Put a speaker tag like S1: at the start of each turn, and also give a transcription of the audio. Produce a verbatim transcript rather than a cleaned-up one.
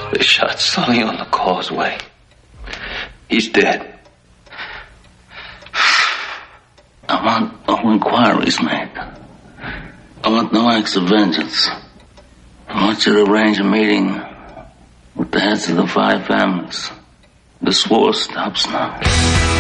S1: They shot Sonny on the causeway. He's dead.
S2: I want no inquiries made. I want no acts of vengeance. I want you to arrange a meeting with the heads of the five families. This war stops now.